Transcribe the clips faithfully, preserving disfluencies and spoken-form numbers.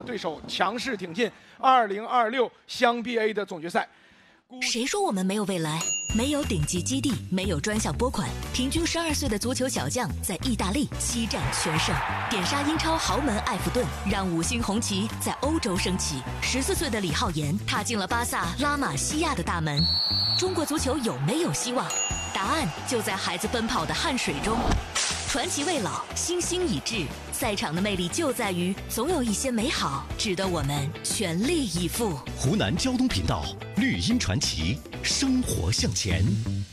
对手强势挺进二零二六湘 B A 的总决赛。 谁说我们没有未来？没有顶级基地，没有专项拨款，平均十二岁的足球小将在意大利七战全胜，点杀英超豪门埃弗顿，让五星红旗在欧洲升起。十四岁的李浩言踏进了巴萨拉玛西亚的大门。中国足球有没有希望？答案就在孩子奔跑的汗水中。传奇未老，星星已至，赛场的魅力就在于总有一些美好值得我们全力以赴。 湖南交通频道绿茵传奇，生活向前。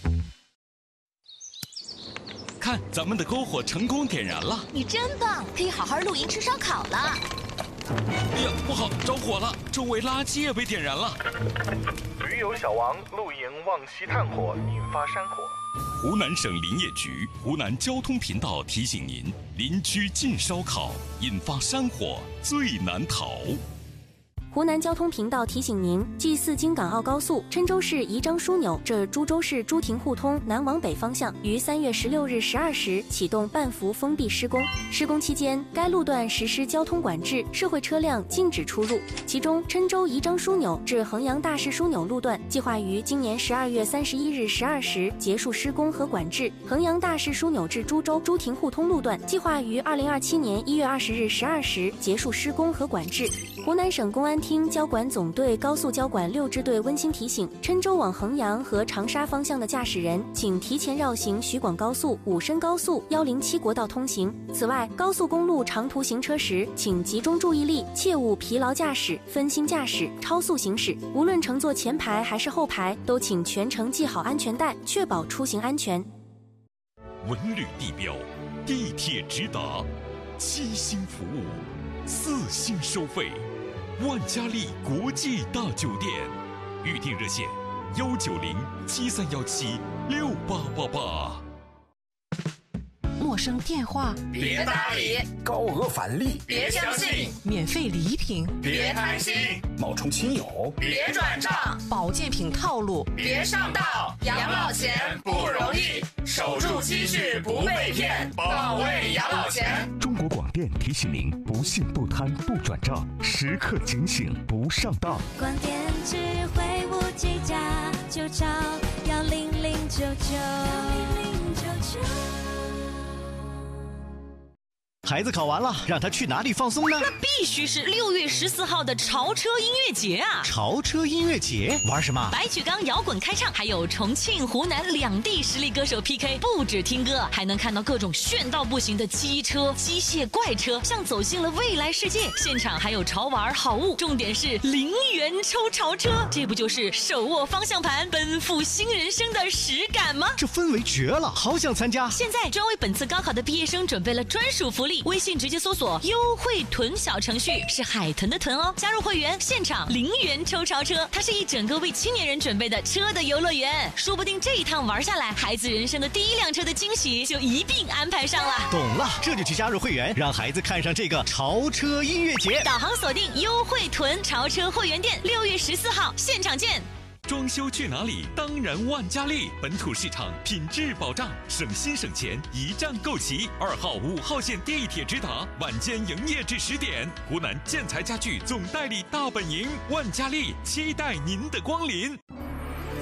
看，咱们的篝火成功点燃了！ 你真棒，可以好好露营吃烧烤了。 哎呀，不好，着火了！周围垃圾也被点燃了。 驴友小王露营忘熄炭火，引发山火。 湖南省林业局、湖南交通频道提醒您：林区禁烧烤，引发山火最难逃。 湖南交通频道提醒您：G 四京港澳高速郴州市宜章枢纽至株洲市朱亭互通南往北方向于三月十六日十二时启动半幅封闭施工。施工期间，该路段实施交通管制，社会车辆禁止出入。其中，郴州宜章枢纽至衡阳大市枢纽路段计划于今年十二月三十一日十二时结束施工和管制；衡阳大市枢纽至株洲朱亭互通路段计划于二零二七年一月二十日十二时结束施工和管制。湖南省公安厅交管总队高速交管六支队温馨提醒：郴州往衡阳和长沙方向的驾驶人，请提前绕行徐广高速、武深高速、一零七国道通行。此外，高速公路长途行车时，请集中注意力，切勿疲劳驾驶、分心驾驶、超速行驶。无论乘坐前排还是后排，都请全程系好安全带，确保出行安全。 文旅地标，地铁直达，七星服务，四星收费。万家丽国际大酒店，预订热线：幺九零七三幺七六八八八。 陌生电话别搭理， 高额返利别相信， 免费礼品别贪心， 冒充亲友别转账， 保健品套路别上当。养老钱不容易，守住积蓄不被骗，保卫养老钱。 中国广电提醒您：不信不贪不转账，时刻警醒不上当。 广电智慧无计价，就找幺零零九九。 孩子考完了，让他去哪里放松呢？ 那必须是六月十四号的潮车音乐节啊！ 潮车音乐节玩什么？ 白举纲摇滚开唱，还有重庆、湖南两地实力歌手 P K， 不止听歌，还能看到各种炫到不行的机车、机械怪车，像走进了未来世界。现场还有潮玩好物，重点是零元抽潮车，这不就是手握方向盘奔赴新人生的实感吗？ 这氛围绝了，好想参加！ 现在专为本次高考的毕业生准备了专属福利。微信直接搜索优惠囤小程序，是海豚的豚哦，加入会员现场零元抽潮车，它是一整个为青年人准备的车的游乐园，说不定这一趟玩下来，孩子人生的第一辆车的惊喜就一并安排上了。 懂了，这就去加入会员，让孩子看上这个潮车音乐节。 导航锁定优惠囤潮车会员店，六月十四号现场见。 装修去哪里？当然万家丽，本土市场品质保障，省心省钱，一站购齐。二号、五号线地铁直达，晚间营业至十点。湖南建材家具总代理大本营，万家丽期待您的光临。